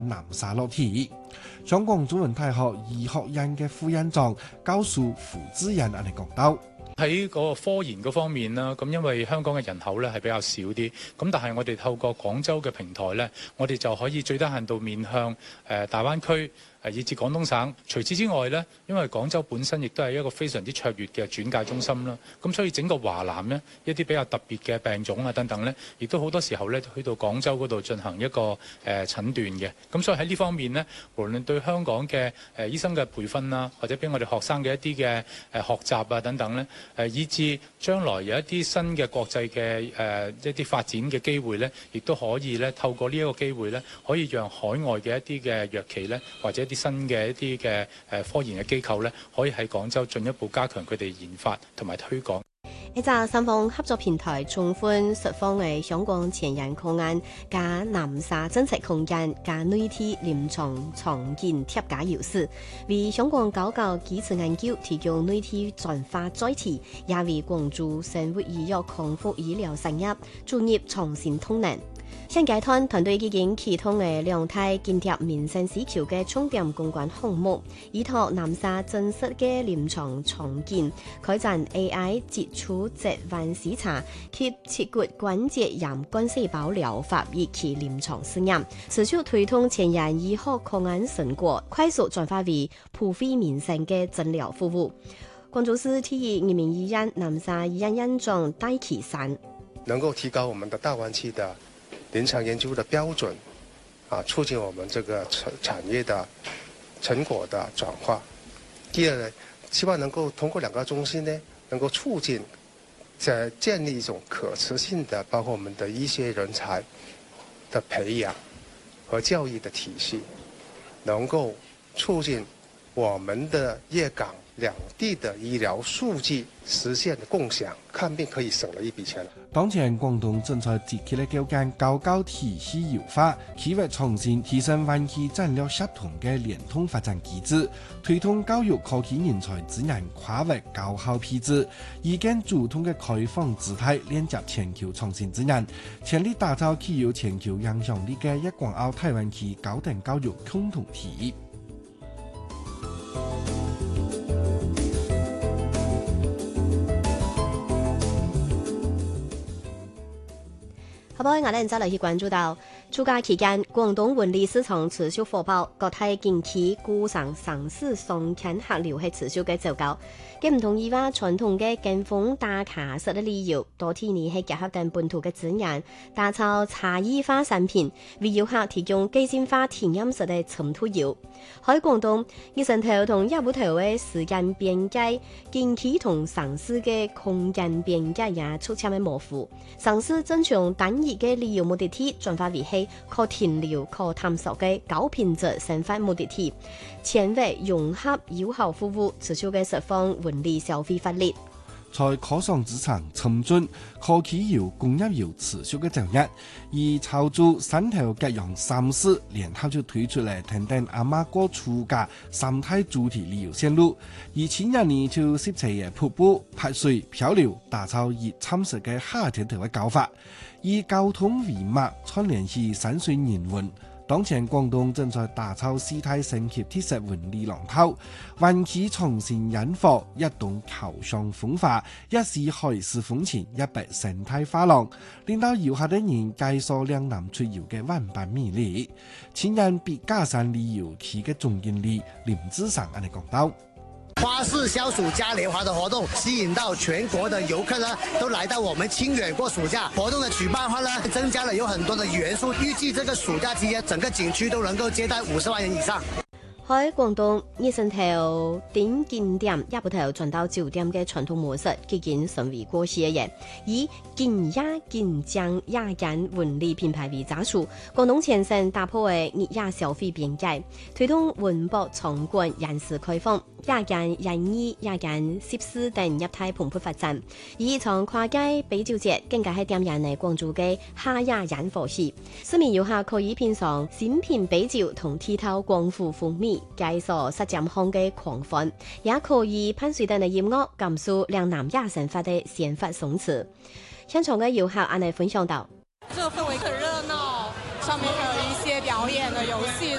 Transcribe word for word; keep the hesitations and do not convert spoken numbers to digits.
南沙落地。香港中文大學醫學院嘅副院長教授胡之仁嚟講到。 喺嗰個科研嗰方面啦，咁因為香港嘅人口咧係比較少啲，咁但係我哋透過廣州嘅平台咧，我哋就可以最低限度面向誒、呃、大灣區。誒以至廣東省，除此之外呢，因為廣州本身亦都係一個非常之卓越嘅轉介中心啦，咁所以整個華南呢，一啲比較特別嘅病種啊等等呢，亦都好多時候呢去到廣州嗰度進行一個誒、呃、診斷嘅，咁所以喺呢方面呢，無論對香港嘅誒、呃、醫生嘅培訓啦，或者俾我哋學生嘅一啲嘅誒學習啊等等呢，誒、呃、以至將來有一啲新嘅國際嘅誒、呃、一啲發展嘅機會呢，亦都可以呢透過呢一個機會呢，可以讓海外嘅一啲嘅藥企呢，或者啲新嘅一啲嘅誒科研嘅機構咧，可以喺廣州進一步加強佢哋研發同埋推廣。 一隻三方合作平台，縱觀十方嘅香港前沿抗癌加南沙真實空間加內地臨床創建貼加優勢，為香港高教基礎研究提供內地轉化載體，也為廣州生活醫藥康復醫療產業注入創新動能。現階段團隊已經啟動嘅兩態建貼民生需求嘅重點公關項目，依託南沙真實嘅臨床創建，開展 A I 接觸疾患視察及切骨關節炎幹細胞療法以及臨床試驗，持續推動前沿醫學抗癌成果快速轉化為普惠民生嘅診療服務。廣州市第一人民醫院南沙醫院院長戴啟山， 能夠提高我們的大灣區的臨床研究的標準，啊，促進我們這個產產業的成果的轉化。第二呢，希望能夠通過兩個中心呢，能夠促進在建立一種可持續的，包括我們的醫學人才的培養和教育的體系，能夠促進我們的粵港兩地的醫療數據實現的共享，看病可以省了一筆錢。 當前廣東正在積極的構建高教體系優化、企劃創新、提升灣區戰略協同嘅聯通發展機制，推動教育科技人才資源跨域高效配置，以更主動嘅開放姿態連接全球創新資源，全力打造具有全球影響力嘅粵港澳大灣區高等教育共同體。 好，我哋再嚟去關注到，暑假期間，廣東文理市場持續火爆，各大景區股上上市上看客流係持續嘅走高。嘅唔同以往傳統嘅跟風打卡式嘅旅遊，多天年係結合緊本土嘅資源，打造差異化產品，為遊客提供個性化體驗式嘅深度遊。喺廣東，熱身頭同一部頭嘅時間邊界，景區同城市嘅空間邊界也出現嘅模糊。城市正從單一嘅旅遊目的地轉化為係可停留、可探索嘅高品質生活目的地，前衛融合友好服務，持續嘅釋放文理消費發力。 在可上市場沉進科技遊、工業遊持續嘅走熱，而潮州汕頭吉陽三市聯合就推出嚟等等阿媽過暑假三大主題旅遊線路，而前一年就攝齊嘅瀑布、拍水、漂流，打造熱參實嘅夏天頭嘅搞法，以交通為脈串聯起山水人文。當前廣東正在打造四大升級鐵石文理龍頭，灣區創新引火，一棟橋上風化，一是海市風情，一筆生態花廊，令到遊客的人介紹兩南出遊嘅萬般魅力。前人別家山旅遊區嘅總經理林志尚安尼講到。 花市消暑嘉年華的活動吸引到全國的遊客呢，都來到我們清遠過暑假。活動的舉辦話呢，增加了有很多的元素。預計這個暑假期間，整個景區都能夠接待五十萬人以上。 喺廣東，熱身頭點景點一部頭轉到酒店嘅傳統模式，已經成為過時嘅嘢。以健雅健將雅間文理品牌為基礎，廣東前身打破嘅熱雅消費邊界，推動文博場館人事開放，雅間人藝、雅間攝施等業態蓬勃發展。以從跨界比較節更加係點燃嚟廣州嘅夏雅引火氣，市民遊客可以品嘗新品比較同剔透廣府風味。介紹實踐項嘅狂歡，也可以噴水等嘅音樂感受兩南亞生活的鮮活鬆弛。現場嘅遊客按嚟分享到： 這個氛圍很熱鬧， 上面還有一些表演的遊戲。